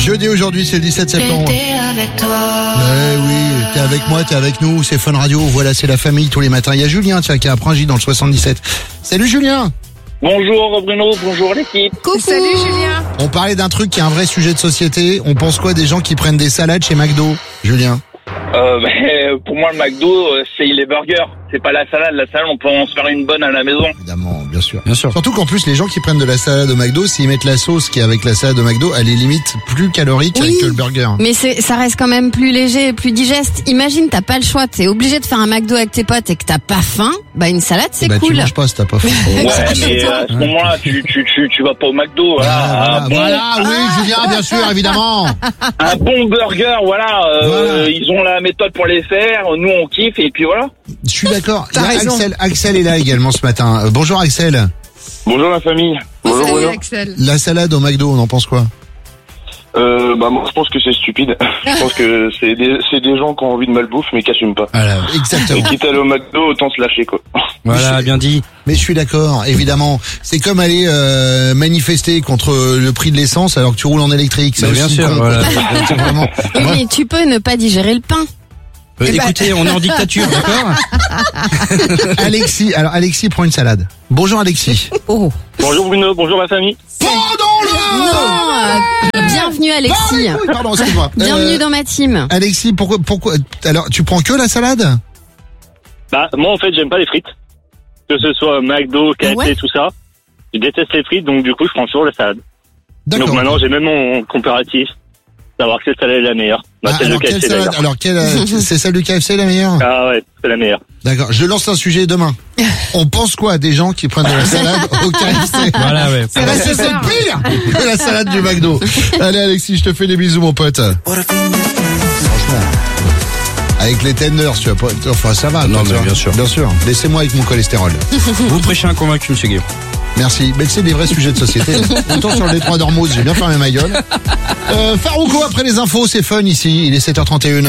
Jeudi aujourd'hui, c'est le 17 septembre. Avec toi. Oui, t'es avec moi, t'es avec nous, c'est Fun Radio. Voilà, c'est la famille tous les matins. Il y a Julien, tiens, qui est à Pringy dans le 77. Salut Julien. Bonjour Bruno, bonjour l'équipe. Coucou. Salut Julien. On parlait d'un truc qui est un vrai sujet de société. On pense quoi des gens qui prennent des salades chez McDo, Julien? Pour moi, le McDo, c'est les burgers. C'est pas la salade. La salade, on peut en se faire une bonne à la maison. Évidemment, bien sûr. Bien sûr. Surtout qu'en plus, les gens qui prennent de la salade au McDo, s'ils mettent la sauce qui est avec la salade au McDo, elle est limite plus calorique Oui. que le burger. Mais ça reste quand même plus léger et plus digeste. Imagine, t'as pas le choix, t'es obligé de faire un McDo avec tes potes et que t'as pas faim. Bah, une salade, c'est Tu cool. manges pas si t'as pas faim. Ouais, mais à ce moment-là, tu vas pas au McDo. Voilà, Oui, Julien, bien sûr, évidemment. Un bon burger, voilà. Voilà. Ils ont la méthode pour les faire. Nous, on kiffe et puis voilà. Je suis d'accord. T'as raison. Axel est là également ce matin. Bonjour Axel. Bonjour la famille. Bonjour Salut Bruno. Axel. La salade au McDo, on en pense quoi? Moi je pense que c'est stupide. Je pense que c'est des gens qui ont envie de malbouffe mais qui assument pas. Voilà, exactement. Et quitte à aller au McDo, autant se lâcher quoi. Voilà, bien dit. Mais je suis d'accord, évidemment. C'est comme aller manifester contre le prix de l'essence alors que tu roules en électrique. C'est Bah, bien aussi sûr, con, voilà. quoi. C'est vraiment. Oui, mais tu peux ne pas digérer le pain. Écoutez, on est en dictature, d'accord? Alexis prend une salade. Bonjour Alexis. Oh. Bonjour Bruno, bonjour la famille. Non, bienvenue Alexis. Pardon, excuse-moi. Bienvenue dans ma team. Alexis, pourquoi alors tu prends que la salade? Bah, moi en fait, j'aime pas les frites. Que ce soit McDo, KFC, Ouais. tout ça. Je déteste les frites, donc du coup, je prends toujours la salade. D'accord. Donc maintenant, j'ai même mon comparatif. Savoir quelle salade est la meilleure. Bah, celle de alors, quelle KFC salade d'ailleurs. alors c'est celle du KFC la meilleure? Ah ouais, c'est la meilleure. D'accord, je lance un sujet demain. On pense quoi des gens qui prennent de la salade au KFC? Voilà, ouais. Ah bah, c'est pire que la salade du McDo. Allez Alexis, je te fais des bisous mon pote. Franchement, avec les tenders, tu vas pas... Enfin ça va. Non, toi, mais tu vois. bien sûr. Bien sûr. Laissez-moi avec mon cholestérol. Vous prêchez un convaincu, monsieur Guillaume. Merci. Mais c'est des vrais sujets de société. Autant sur le détroit d'Ormuz, j'ai bien fermé ma gueule. Farouko, après les infos, c'est fun ici. Il est 7h31.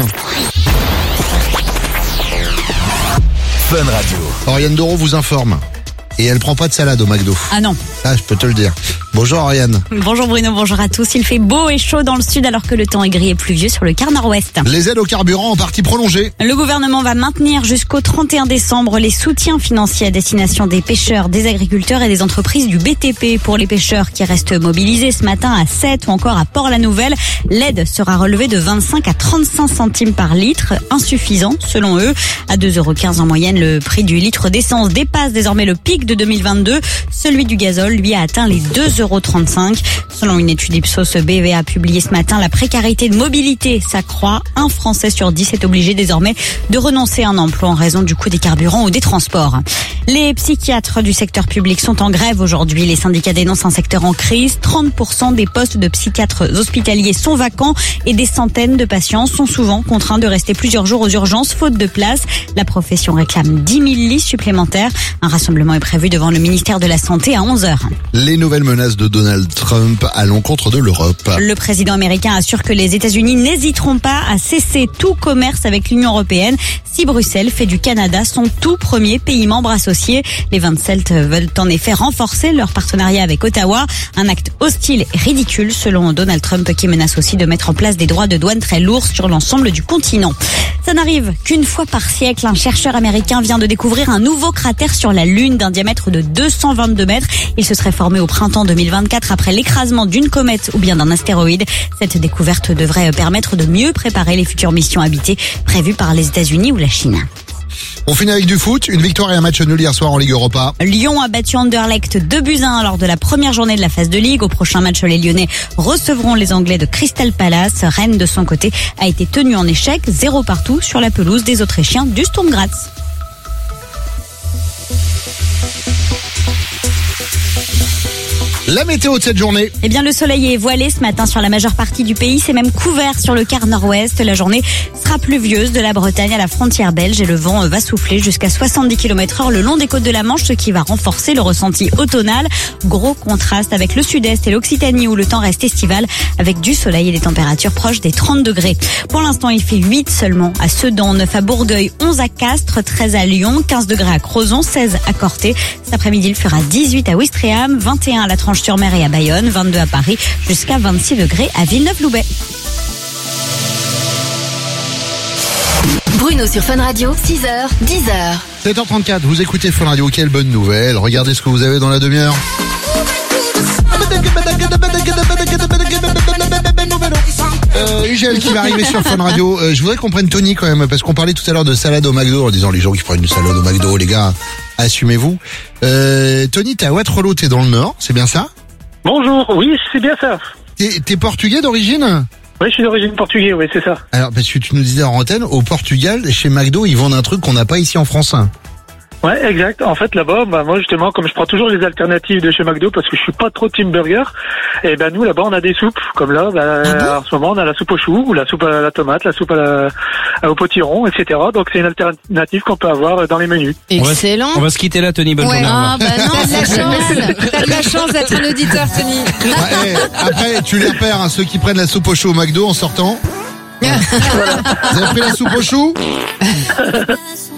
Fun Radio. Oriane Doro vous informe. Et elle prend pas de salade au McDo. Ah non. Ah, je peux te le dire. Bonjour Oriane. Bonjour Bruno, bonjour à tous. Il fait beau et chaud dans le sud alors que le temps est gris et pluvieux sur le quart nord-ouest. Les aides au carburant en partie prolongées. Le gouvernement va maintenir jusqu'au 31 décembre les soutiens financiers à destination des pêcheurs, des agriculteurs et des entreprises du BTP. Pour les pêcheurs qui restent mobilisés ce matin à 7 ou encore à Port-la-Nouvelle, l'aide sera relevée de 25 à 35 centimes par litre, insuffisant selon eux. À 2,15 € en moyenne, le prix du litre d'essence dépasse désormais le pic de 2022. Celui du gazole, lui, a atteint les 2,35 €. Selon une étude Ipsos BVA publiée ce matin, la précarité de mobilité s'accroît. Un Français sur 10 est obligé désormais de renoncer à un emploi en raison du coût des carburants ou des transports. Les psychiatres du secteur public sont en grève aujourd'hui. Les syndicats dénoncent un secteur en crise. 30% des postes de psychiatres hospitaliers sont vacants et des centaines de patients sont souvent contraints de rester plusieurs jours aux urgences faute de place. La profession réclame 10 000 lits supplémentaires. Un rassemblement est prévu devant le ministère de la Santé à 11h. Les nouvelles menaces de Donald Trump à l'encontre de l'Europe. Le président américain assure que les États-Unis n'hésiteront pas à cesser tout commerce avec l'Union européenne si Bruxelles fait du Canada son tout premier pays membre associé. Les 27 veulent en effet renforcer leur partenariat avec Ottawa. Un acte hostile et ridicule selon Donald Trump qui menace aussi de mettre en place des droits de douane très lourds sur l'ensemble du continent. Ça n'arrive qu'une fois par siècle. Un chercheur américain vient de découvrir un nouveau cratère sur la Lune d'un diamètre de 222 mètres. Il se serait formé au printemps 2024 après l'écrasement d'une comète ou bien d'un astéroïde. Cette découverte devrait permettre de mieux préparer les futures missions habitées prévues par les États-Unis ou la Chine. On finit avec du foot. Une victoire et un match nul hier soir en Ligue Europa. Lyon a battu Anderlecht 2-1 lors de la première journée de la phase de Ligue. Au prochain match, les Lyonnais recevront les Anglais de Crystal Palace. Rennes, de son côté, a été tenu en échec, 0 partout sur la pelouse des Autrichiens du Sturm Graz. La météo de cette journée. Eh bien, le soleil est voilé ce matin sur la majeure partie du pays. C'est même couvert sur le quart nord-ouest. La journée sera pluvieuse de la Bretagne à la frontière belge et le vent va souffler jusqu'à 70 km/h le long des côtes de la Manche, ce qui va renforcer le ressenti automnal. Gros contraste avec le sud-est et l'Occitanie où le temps reste estival avec du soleil et des températures proches des 30 degrés. Pour l'instant, il fait 8 seulement à Sedan, 9 à Bourgueil, 11 à Castres, 13 à Lyon, 15 degrés à Crozon, 16 à Corté. Cet après-midi, il fera 18 à Ouistreham, 21 à la Tranche Bouches-sur-Mer et à Bayonne, 22 à Paris, jusqu'à 26 degrés à Villeneuve-Loubet. Bruno sur Fun Radio, 6h, 10h. 7h34, vous écoutez Fun Radio, quelle bonne nouvelle. Regardez ce que vous avez dans la demi-heure. Ugel qui va arriver sur Fun Radio. Je voudrais qu'on prenne Tony quand même, parce qu'on parlait tout à l'heure de salade au McDo en disant les gens qui prennent une salade au McDo, les gars, assumez-vous. Tony, t'es à Waterloo, t'es dans le Nord, c'est bien ça? Bonjour, oui, c'est bien ça. T'es portugais d'origine? Oui, je suis d'origine portugaise, oui, c'est ça. Alors, parce que tu nous disais en antenne, au Portugal, chez McDo, ils vendent un truc qu'on n'a pas ici en France. Ouais, exact. En fait, là-bas, moi, justement, comme je prends toujours les alternatives de chez McDo parce que je suis pas trop team burger, et ben, nous, là-bas, on a des soupes. Comme là, en ce moment, on a la soupe au chou, ou la soupe à la tomate, la soupe au potiron, etc. Donc, c'est une alternative qu'on peut avoir dans les menus. Excellent. On va se quitter là, Tony. Bonne journée. Ah, bah non, t'as de la chance. T'as de la chance d'être un auditeur, Tony. Après, tu les repères, hein, ceux qui prennent la soupe au chou au McDo en sortant. Vous avez pris la soupe au chou?